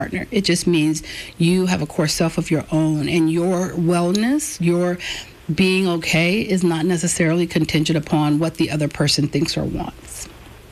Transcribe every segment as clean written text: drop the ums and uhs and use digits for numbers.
partner. It just means you have a core self of your own, and your wellness, your being okay is not necessarily contingent upon what the other person thinks or wants.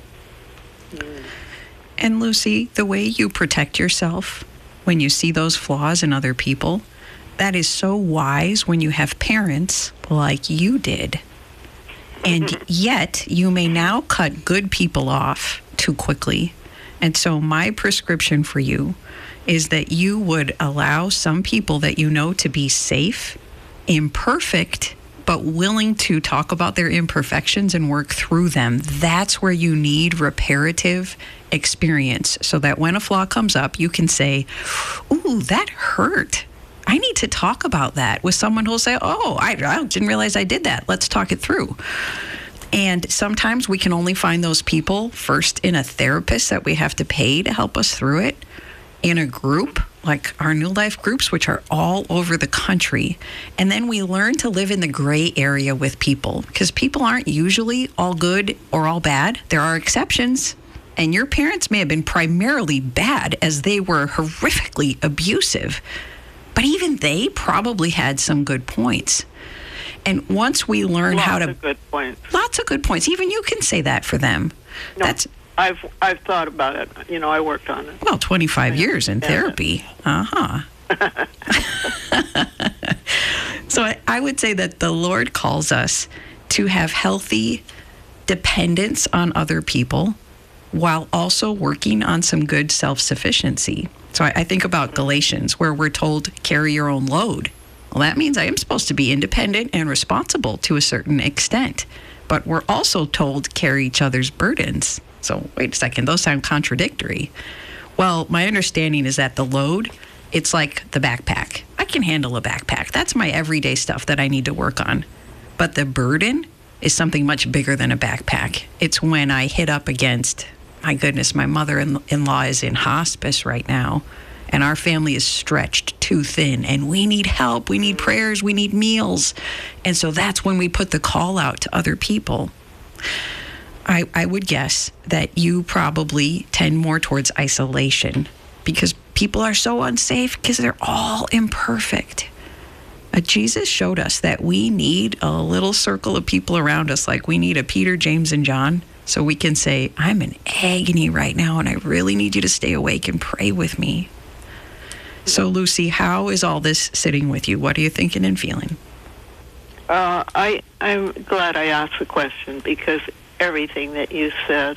And Lucy, the way you protect yourself when you see those flaws in other people, that is so wise when you have parents like you did. And yet you may now cut good people off too quickly. And so my prescription for you is that you would allow some people that you know to be safe, imperfect, but willing to talk about their imperfections and work through them. That's where you need reparative experience, so that when a flaw comes up, you can say, ooh, that hurt. I need to talk about that with someone who'll say, oh, I didn't realize I did that. Let's talk it through. And sometimes we can only find those people first in a therapist that we have to pay to help us through it, in a group like our New Life groups, which are all over the country. And then we learn to live in the gray area with people, because people aren't usually all good or all bad. There are exceptions. And your parents may have been primarily bad, as they were horrifically abusive. But even they probably had some good points. And once we learn lots of good points. Lots of good points. Even you can say that for them. No, I've thought about it. You know, I worked on it. Well, 25 years in therapy. Uh-huh. So I would say that the Lord calls us to have healthy dependence on other people while also working on some good self-sufficiency. So I think about Galatians, where we're told, carry your own load. Well, that means I am supposed to be independent and responsible to a certain extent. But we're also told, carry each other's burdens. So wait a second, those sound contradictory. Well, my understanding is that the load, it's like the backpack. I can handle a backpack. That's my everyday stuff that I need to work on. But the burden is something much bigger than a backpack. It's when I hit up against, my goodness, my mother-in-law is in hospice right now, and our family is stretched too thin, and we need help, we need prayers, we need meals. And so that's when we put the call out to other people. I would guess that you probably tend more towards isolation, because people are so unsafe because they're all imperfect. Jesus showed us that we need a little circle of people around us, like we need a Peter, James, and John, so we can say, I'm in agony right now, and I really need you to stay awake and pray with me. So, Lucy, how is all this sitting with you? What are you thinking and feeling? I'm glad I asked the question, because everything that you said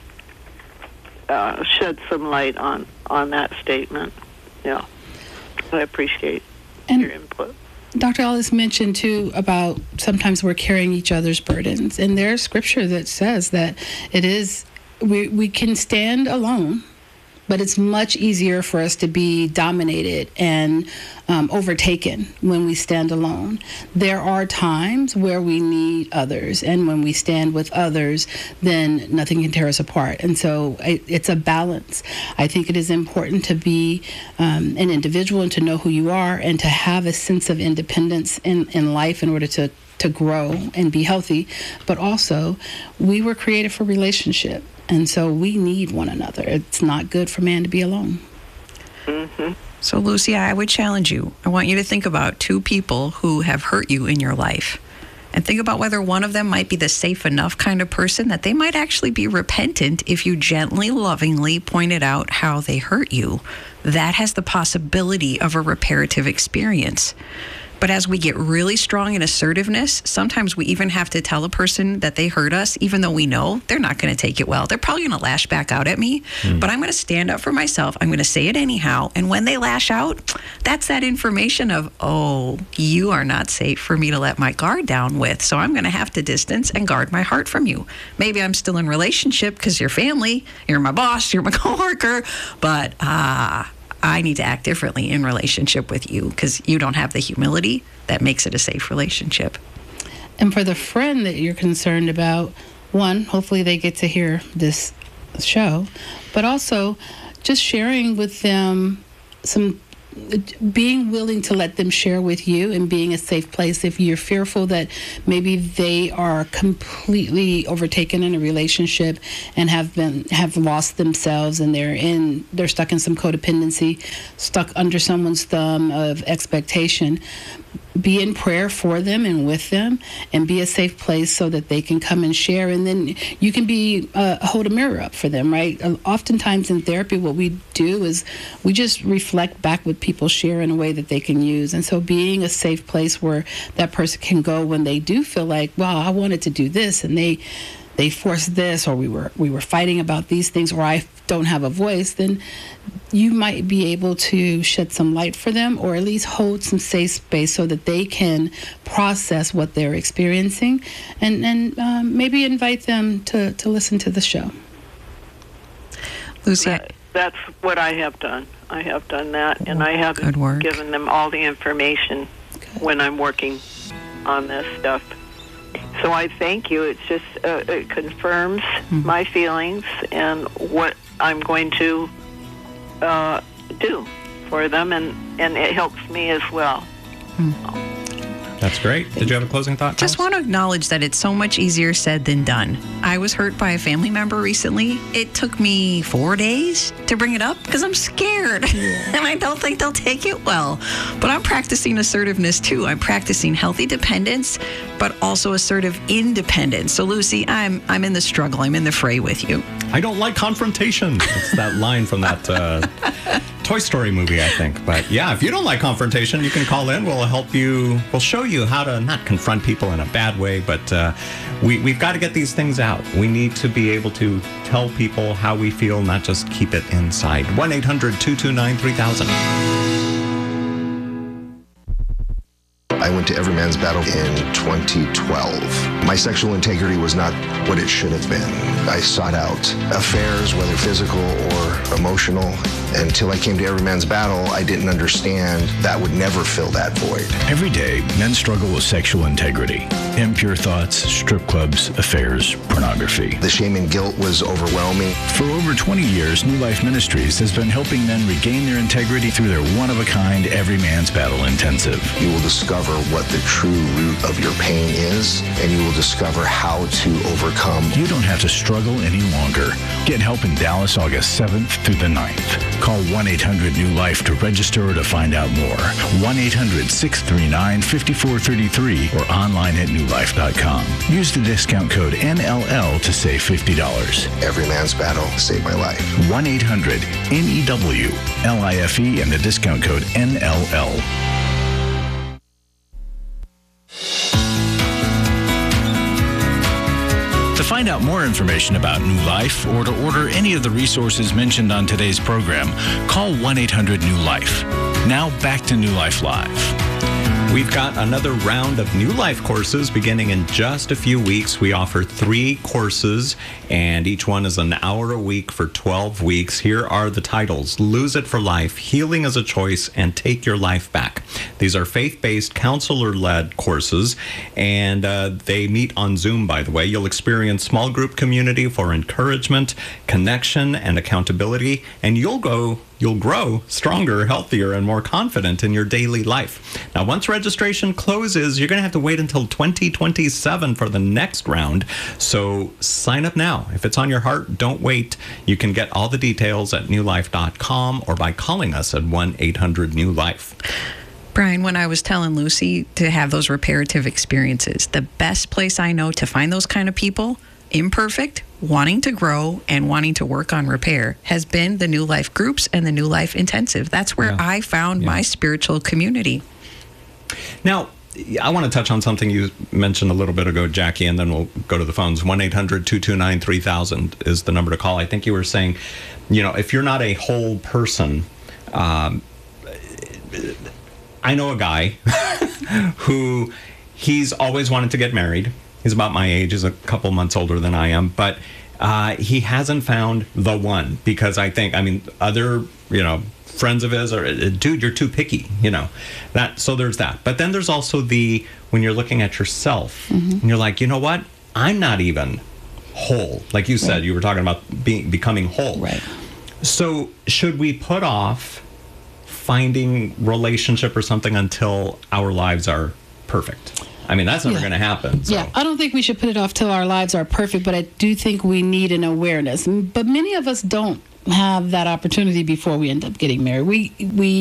shed some light on that statement. Yeah, I appreciate your input. Dr. Ellis mentioned, too, about sometimes we're carrying each other's burdens. And there's scripture that says that it is, we can stand alone, but it's much easier for us to be dominated and overtaken when we stand alone. There are times where we need others, and when we stand with others, then nothing can tear us apart. And so it's a balance. I think it is important to be an individual and to know who you are, and to have a sense of independence in life in order to grow and be healthy. But also, we were created for relationship. And so we need one another. It's not good for man to be alone. Mm-hmm. So, Lucy, I would challenge you. I want you to think about two people who have hurt you in your life. And think about whether one of them might be the safe enough kind of person that they might actually be repentant if you gently, lovingly pointed out how they hurt you. That has the possibility of a reparative experience. But as we get really strong in assertiveness, sometimes we even have to tell a person that they hurt us, even though we know they're not going to take it well. They're probably going to lash back out at me, but I'm going to stand up for myself. I'm going to say it anyhow. And when they lash out, that's that information of, oh, you are not safe for me to let my guard down with. So I'm going to have to distance and guard my heart from you. Maybe I'm still in relationship because you're family, you're my boss, you're my coworker, but I need to act differently in relationship with you because you don't have the humility that makes it a safe relationship. And for the friend that you're concerned about, one, hopefully they get to hear this show, but also just sharing with them some being willing to let them share with you and being a safe place. If you're fearful that maybe they are completely overtaken in a relationship and have lost themselves, and they're stuck in some codependency, stuck under someone's thumb of expectation, be in prayer for them and with them, and be a safe place so that they can come and share. And then you can hold a mirror up for them, right? Oftentimes in therapy, what we do is we just reflect back what people share in a way that they can use. And so being a safe place where that person can go when they do feel like, wow, I wanted to do this, and they forced this, or we were fighting about these things, or I don't have a voice, then you might be able to shed some light for them, or at least hold some safe space so that they can process what they're experiencing, and maybe invite them to listen to the show. Lucy, that's what I have done. I have done that, and I haven't given them all the information when I'm working on this stuff. So I thank you. It's just it confirms my feelings and what I'm going to do for them, and it helps me as well. That's great. Did you have a closing thought, Just want to acknowledge that it's so much easier said than done. I was hurt by a family member recently. It took me 4 days to bring it up because I'm scared. And I don't think they'll take it well. But I'm practicing assertiveness too. I'm practicing healthy dependence, but also assertive independence. So Lucy, I'm in the struggle. I'm in the fray with you. I don't like confrontation. It's that line from that Toy Story movie, I think. But yeah, if you don't like confrontation, you can call in. We'll help you. We'll show you how to not confront people in a bad way, but we've got to get these things out. We need to be able to tell people how we feel, not just keep it inside. 1-800-229-3000. I went to Every Man's Battle in 2012. My sexual integrity was not what it should have been. I sought out affairs, whether physical or emotional. Until I came to Every Man's Battle, I didn't understand that would never fill that void. Every day, men struggle with sexual integrity. Impure thoughts, strip clubs, affairs, pornography. The shame and guilt was overwhelming. For over 20 years, New Life Ministries has been helping men regain their integrity through their one-of-a-kind Every Man's Battle Intensive. You will discover what the true root of your pain is, and you will discover how to overcome. You don't have to struggle any longer. Get help in Dallas August 7th through the 9th. Call 1-800-NEW-LIFE to register or to find out more. 1-800-639-5433 or online at newlife.com. Use the discount code NLL to save $50. Every Man's Battle saved my life. 1-800-NEW-LIFE and the discount code NLL. To find out more information about New Life or to order any of the resources mentioned on today's program, call 1-800-NEW-LIFE. Now back to New Life Live. We've got another round of New Life courses beginning in just a few weeks. We offer 3 courses, and each one is an hour a week for 12 weeks. Here are the titles: Lose It for Life, Healing as a Choice, and Take Your Life Back. These are faith-based, counselor-led courses, and they meet on Zoom, by the way. You'll experience small group community for encouragement, connection, and accountability, and you'll grow stronger, healthier, and more confident in your daily life. Now, once registration closes, you're going to have to wait until 2027 for the next round. So sign up now. If it's on your heart, don't wait. You can get all the details at newlife.com or by calling us at 1-800-NEW-LIFE. Brian, when I was telling Lucy to have those reparative experiences, the best place I know to find those kind of people, imperfect, wanting to grow, and wanting to work on repair, has been the New Life groups and the New Life Intensive. That's where I found my spiritual community. Now, I want to touch on something you mentioned a little bit ago, Jackie, and then we'll go to the phones. 1-800-229-3000 is the number to call. I think you were saying, if you're not a whole person, I know a guy who he's always wanted to get married. He's about my age. He's a couple months older than I am. But he hasn't found the one because other, friends of his are, dude, you're too picky, So there's that. But then there's also when you're looking at yourself and you're like, you know what? I'm not even whole. Like you said, you were talking about becoming whole. Right. So should we put off finding relationship or something until our lives are perfect. I mean, that's never going to happen. So. Yeah, I don't think we should put it off till our lives are perfect, but I do think we need an awareness. But many of us don't have that opportunity before we end up getting married.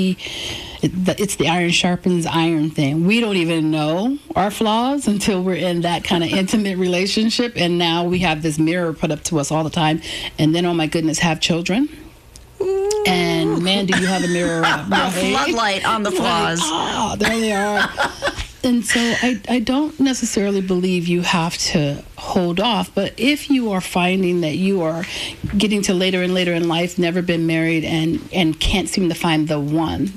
It's the iron sharpens iron thing. We don't even know our flaws until we're in that kind of intimate relationship, and now we have this mirror put up to us all the time. And then, oh my goodness, have children. And man, do you have a mirror up. A floodlight on the flaws. Oh, there they are. And so I don't necessarily believe you have to hold off, but if you are finding that you are getting to later and later in life, never been married, and can't seem to find the one,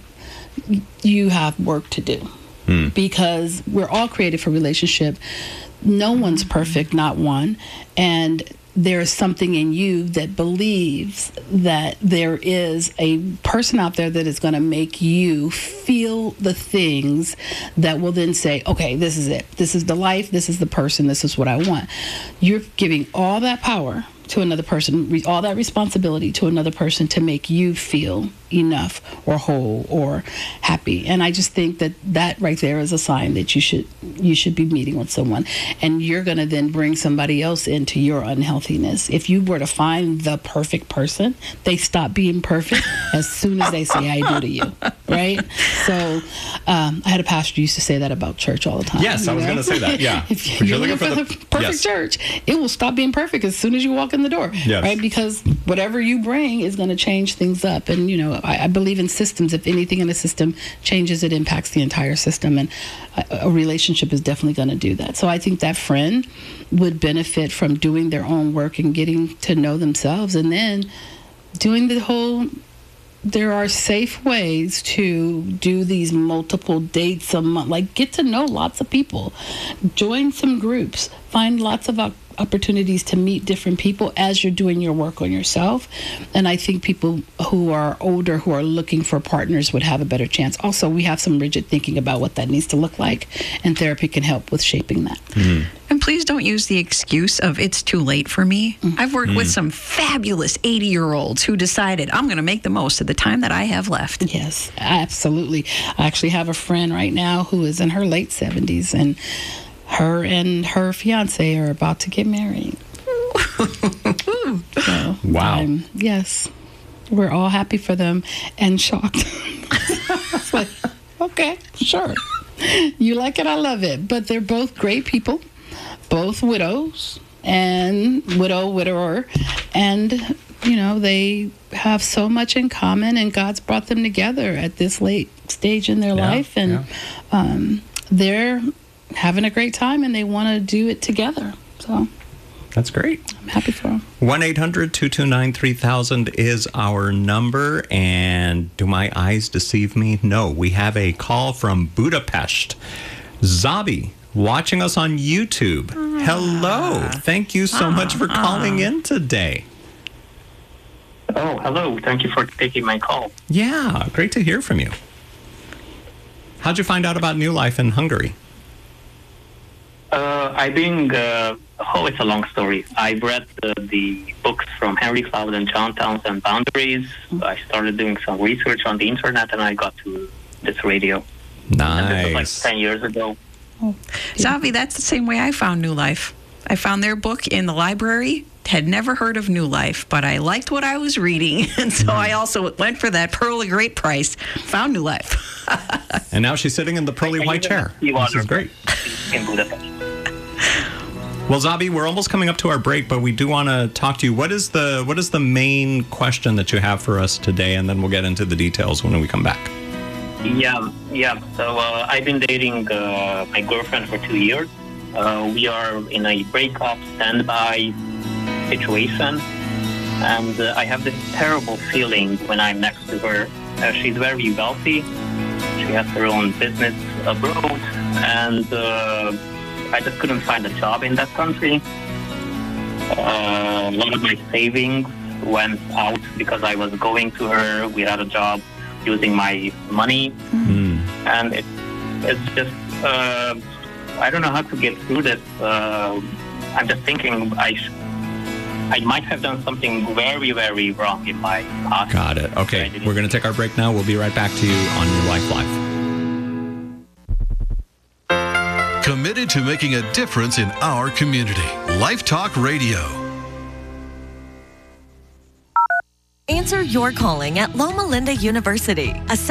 you have work to do. Because we're all created for relationship. No one's perfect, not one. And there is something in you that believes that there is a person out there that is going to make you feel the things that will then say, okay, this is it. This is the life. This is the person. This is what I want. You're giving all that power to another person, all that responsibility to another person to make you feel enough or whole or happy. And I just think that right there is a sign that you should be meeting with someone, and you're going to then bring somebody else into your unhealthiness. If you were to find the perfect person, they stop being perfect as soon as they say I do to you, right? So I had a pastor who used to say that about church all the time. Yes, I was going to say that, yeah. If you're looking for the perfect church, it will stop being perfect as soon as you walk in the door, right? Because whatever you bring is going to change things up. And, I believe in systems. If anything in a system changes, it impacts the entire system. And a relationship is definitely going to do that. So I think that friend would benefit from doing their own work and getting to know themselves, and then doing the whole... There are safe ways to do these multiple dates a month. Like, get to know lots of people. Join some groups. Find lots of opportunities to meet different people as you're doing your work on yourself. And I think people who are older, who are looking for partners, would have a better chance. Also, we have some rigid thinking about what that needs to look like, and therapy can help with shaping that. And please don't use the excuse of it's too late for me. I've worked with some fabulous 80-year-olds who decided I'm going to make the most of the time that I have left. Yes, absolutely. I actually have a friend right now who is in her late 70s, and her fiance are about to get married. So, wow. Yes, we're all happy for them and shocked. It's like, okay, sure. You like it, I love it. But they're both great people, both widows and widower. And, they have so much in common, and God's brought them together at this late stage in their life. And they're having a great time, and they want to do it together. So that's great. I'm happy for them. 1-800-229-3000 is our number. And do my eyes deceive me? No. We have a call from Budapest. Zabi, watching us on YouTube. Hello. Thank you so much for calling in today. Oh, hello. Thank you for taking my call. Yeah, great to hear from you. How'd you find out about New Life in Hungary? It's a long story. I read the books from Henry Cloud and John Townsend, Boundaries. I started doing some research on the internet, and I got to this radio. Nice. And this was like 10 years ago. Zavi, that's the same way I found New Life. I found their book in the library, had never heard of New Life, but I liked what I was reading, and so I also went for that pearly great price, found New Life. And now she's sitting in the pearly white chair. This is great. In Budapest. Well, Zabi, we're almost coming up to our break, but we do want to talk to you. What is the main question that you have for us today? And then we'll get into the details when we come back. Yeah. So I've been dating my girlfriend for 2 years. We are in a breakup standby situation. And I have this terrible feeling when I'm next to her. She's very wealthy. She has her own business abroad. And I just couldn't find a job in that country. A lot of my savings went out because I was going to her. We had a job using my money. And it's just, I don't know how to get through this. I'm just thinking I I might have done something very, very wrong in my past. Got it. Okay, we're going to take our break now. We'll be right back to you on New Life Live. Committed to making a difference in our community. Life Talk Radio. Answer your calling at Loma Linda University.